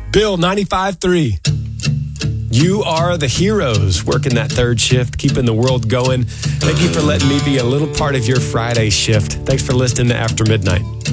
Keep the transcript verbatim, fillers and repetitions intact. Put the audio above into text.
Bill, ninety-five three. You are the heroes working that third shift, keeping the world going. Thank you for letting me be a little part of your Friday shift. Thanks for listening to After Midnight.